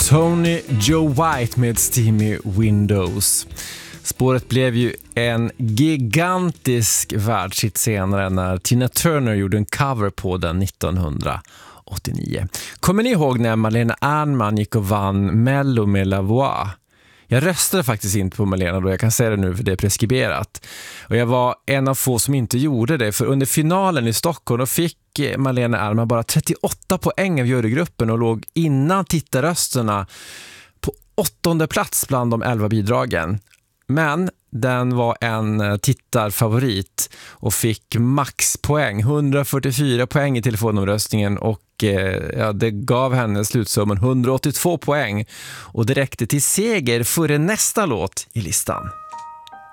Tony Joe White med Steamy Windows. Spåret blev ju en gigantisk världshit senare när Tina Turner gjorde en cover på den 1989. Kommer ni ihåg när Malena Ernman gick och vann Mello med La Voix? Jag röstade faktiskt inte på Malena då, jag kan säga det nu för det är preskriberat. Och jag var en av få som inte gjorde det, för under finalen i Stockholm då fick Malena Ernman bara 38 poäng av jurygruppen och låg innan tittarrösterna på 8:e plats bland de 11 bidragen. Men den var en tittarfavorit och fick maxpoäng, 144 poäng i telefonomröstningen, och det gav henne slutsumman 182 poäng och det räckte till seger före nästa låt i listan.